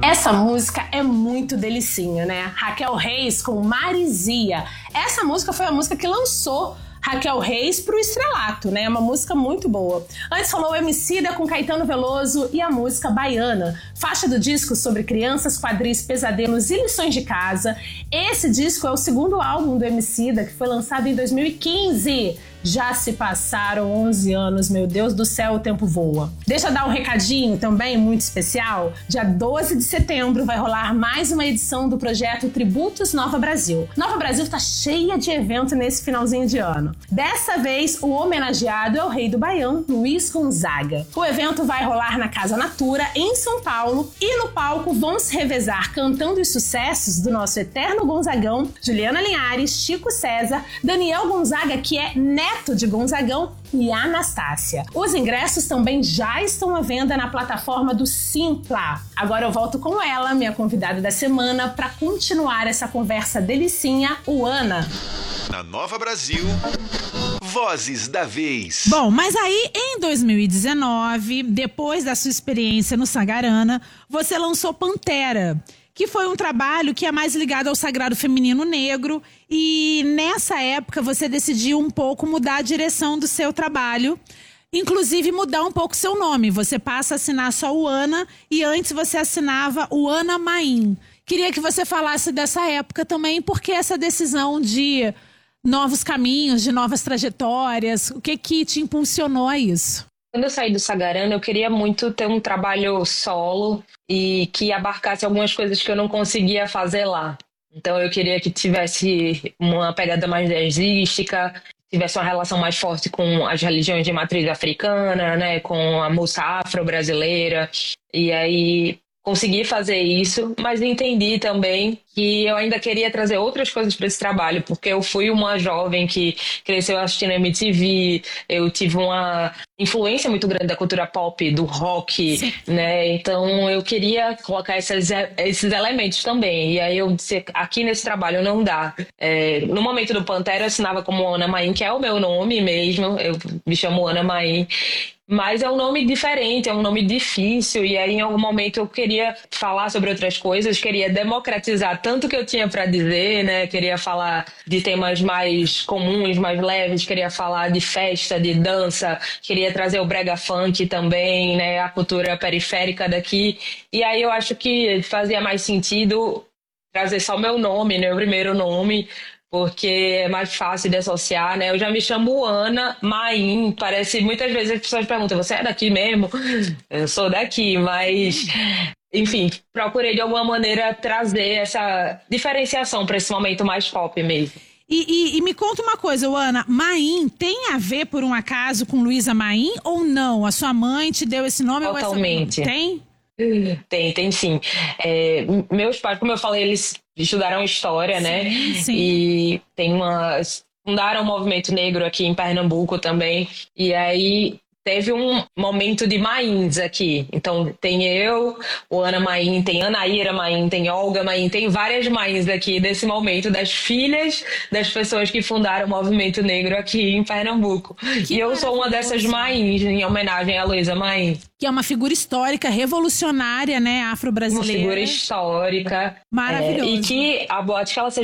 Essa música é muito delicinha, né? Raquel Reis com Marizia. Essa música foi a música que lançou Raquel Reis pro estrelato, né? É uma música muito boa. Antes falou o Emicida com Caetano Veloso e a música Baiana, faixa do disco sobre crianças, quadris, pesadelos e lições de casa. Esse disco é o segundo álbum do Emicida, que foi lançado em 2015. Já se passaram 11 anos, meu Deus do céu, o tempo voa. Deixa eu dar um recadinho também muito especial. Dia 12 de setembro vai rolar mais uma edição do projeto Tributos Nova Brasil. Nova Brasil tá cheia de evento nesse finalzinho de ano. Dessa vez, o homenageado é o rei do Baião, Luiz Gonzaga. O evento vai rolar na Casa Natura, em São Paulo, e no palco vão se revezar cantando os sucessos do nosso eterno Gonzagão, Juliana Linhares, Chico César, Daniel Gonzaga, que é neto de Gonzagão, e Anastácia. Os ingressos também já estão à venda na plataforma do Simpla. Agora eu volto com ela, minha convidada da semana, para continuar essa conversa delicinha, o Ana. Na Nova Brasil, Vozes da Vez. Bom, mas aí em 2019, depois da sua experiência no Sagarana, você lançou Pantera, que foi um trabalho que é mais ligado ao sagrado feminino negro, e nessa época você decidiu um pouco mudar a direção do seu trabalho, inclusive mudar um pouco seu nome. Você passa a assinar só o Ana, e antes você assinava o Ana Maim. Queria que você falasse dessa época também, porque essa decisão de novos caminhos, de novas trajetórias, o que te impulsionou a isso? Quando eu saí do Sagarana, eu queria muito ter um trabalho solo e que abarcasse algumas coisas que eu não conseguia fazer lá. Então eu queria que tivesse uma pegada mais jazzística, tivesse uma relação mais forte com as religiões de matriz africana, né, com a música afro-brasileira. E aí consegui fazer isso, mas entendi também que eu ainda queria trazer outras coisas para esse trabalho, porque eu fui uma jovem que cresceu assistindo MTV, eu tive uma influência muito grande da cultura pop, do rock, sim, né? Então eu queria colocar esses elementos também. E aí eu disse, aqui nesse trabalho não dá. No momento do Pantera eu assinava como Ana Maim, que é o meu nome mesmo, eu me chamo Ana Maim. Mas é um nome diferente, é um nome difícil, e aí em algum momento eu queria falar sobre outras coisas, queria democratizar tanto que eu tinha para dizer, né? Queria falar de temas mais comuns, mais leves, queria falar de festa, de dança, queria trazer o brega funk também, né? A cultura periférica daqui, e aí eu acho que fazia mais sentido trazer só o meu nome, né? O primeiro nome, porque é mais fácil de associar, né? Eu já me chamo Ana Maim, parece, muitas vezes as pessoas perguntam, você é daqui mesmo? Eu sou daqui, mas, enfim, procurei de alguma maneira trazer essa diferenciação para esse momento mais pop mesmo. E me conta uma coisa, Ana, Maim tem a ver, por um acaso, com Luísa Maim ou não? A sua mãe te deu esse nome? Totalmente. Ou essa... Tem? Tem sim. Meus pais, como eu falei, eles estudaram história, sim, né? Sim. E fundaram um movimento negro aqui em Pernambuco também. E aí teve um momento de Mains aqui. Então tem eu, o Ana Maim, tem Anaíra Maim, tem Olga Maim, tem várias Mains aqui desse momento, das filhas das pessoas que fundaram o movimento negro aqui em Pernambuco. E eu sou uma dessas Mains, em homenagem a Luísa Maim. Que é uma figura histórica, revolucionária, né, afro-brasileira. Uma figura histórica. Maravilhosa. E que a boate que ela seja